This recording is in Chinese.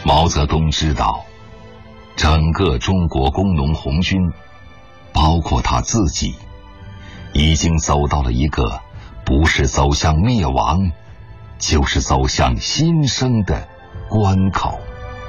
毛泽东知道，整个中国工农红军，包括他自己，已经走到了一个不是走向灭亡，就是走向新生的关口。